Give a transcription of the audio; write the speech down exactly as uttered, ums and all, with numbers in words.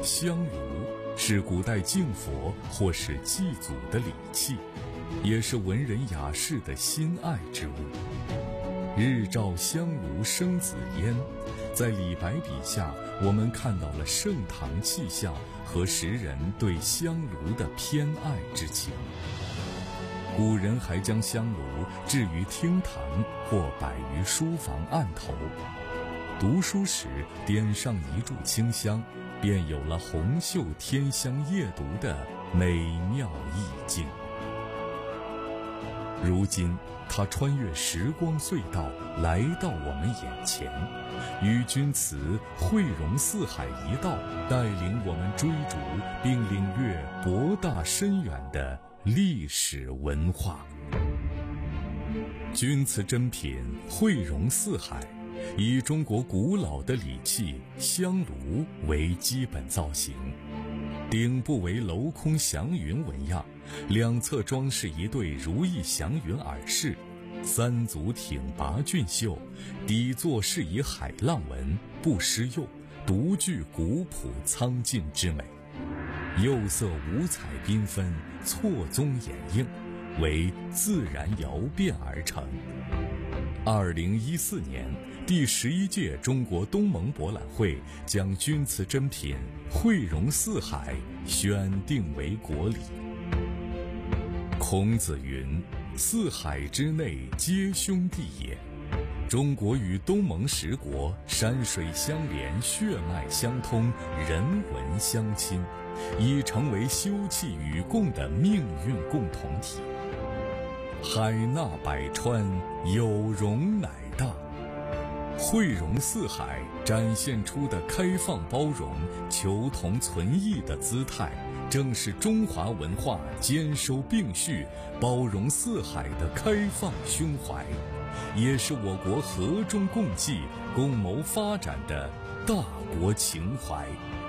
香炉是古代敬佛或是祭祖的礼器，也是文人雅士的心爱之物。日照香炉生紫烟，在李白笔下，我们看到了盛唐气象和时人对香炉的偏爱之情。古人还将香炉置于厅堂或摆于书房案头，读书时点上一炷清香，便有了红袖添香夜读的美妙意境。如今他穿越时光隧道来到我们眼前，与君词汇融四海一道，带领我们追逐并领略博大深远的历史文化。钧瓷珍品汇融四海，以中国古老的礼器香炉为基本造型，顶部为镂空祥云纹样，两侧装饰一对如意祥云耳饰，三足挺拔俊秀，底座是以海浪纹，不施釉，独具古朴苍劲之美。釉色五彩缤纷，错综掩映，为自然窑变而成。二零一四年，第十一届中国东盟博览会将钧瓷珍品汇融四海选定为国礼。孔子云：“四海之内皆兄弟也。”中国与东盟十国山水相连，血脉相通，人文相亲，已成为休戚与共的命运共同体。海纳百川，有容乃大。汇融四海展现出的开放包容、求同存异的姿态，正是中华文化兼收并蓄、包容四海的开放胸怀，也是我国和衷共济、共谋发展的大国情怀。